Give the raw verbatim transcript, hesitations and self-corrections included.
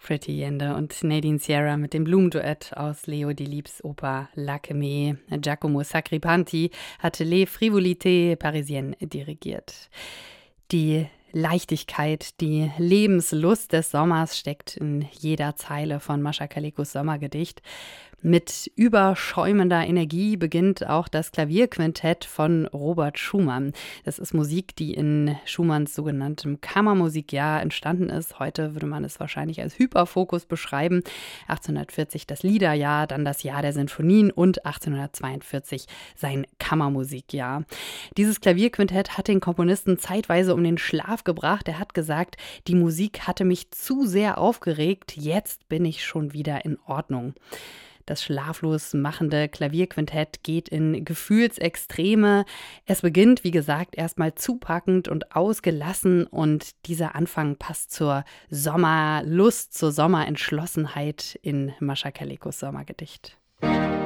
Pretty Yende und Nadine Sierra mit dem Blumenduett aus Leo Delibes Oper L'Alchimie. Giacomo Sacripanti hatte Les Frivolités Parisiennes dirigiert. Die Leichtigkeit, die Lebenslust des Sommers steckt in jeder Zeile von Mascha Kalekos Sommergedicht. Mit überschäumender Energie beginnt auch das Klavierquintett von Robert Schumann. Das ist Musik, die in Schumanns sogenanntem Kammermusikjahr entstanden ist. Heute würde man es wahrscheinlich als Hyperfokus beschreiben. achtzehnhundertvierzig das Liederjahr, dann das Jahr der Sinfonien und achtzehnhundertzweiundvierzig sein Kammermusikjahr. Dieses Klavierquintett hat den Komponisten zeitweise um den Schlaf gebracht. Er hat gesagt, die Musik hatte mich zu sehr aufgeregt, jetzt bin ich schon wieder in Ordnung. Das schlaflos machende Klavierquintett geht in Gefühlsextreme. Es beginnt, wie gesagt, erstmal zupackend und ausgelassen und dieser Anfang passt zur Sommerlust, zur Sommerentschlossenheit in Mascha Kalekos Sommergedicht.